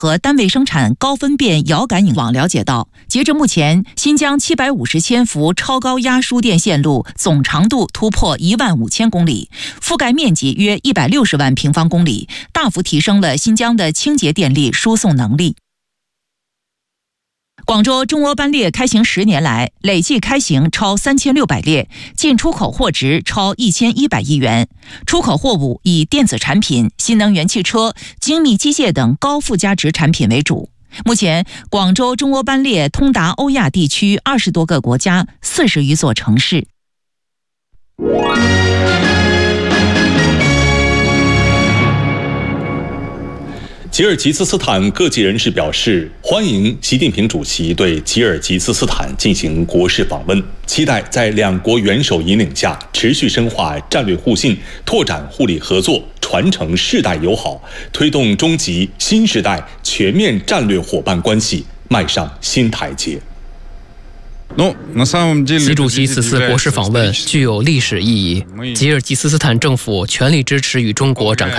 和单位生产高分辨遥感影网了解到，截至目前，新疆750千伏超高压输电线路总长度突破15000公里，覆盖面积约160万平方公里，大幅提升了新疆的清洁电力输送能力。广州中欧班列开行10年来，累计开行超3600列，进出口货值超1100亿元。出口货物以电子产品、新能源汽车、精密机械等高附加值产品为主。目前，广州中欧班列通达欧亚地区20多个国家、40余座城市。 吉尔吉斯斯坦各界人士表示，欢迎习近平主席对吉尔吉斯斯坦进行国事访问，期待在两国元首引领下，持续深化战略互信，拓展互利合作，传承世代友好，推动中吉新时代全面战略伙伴关系迈上新台阶。 习主席此次国事访问具有历史意义。吉尔吉斯斯坦政府全力支持与中国展开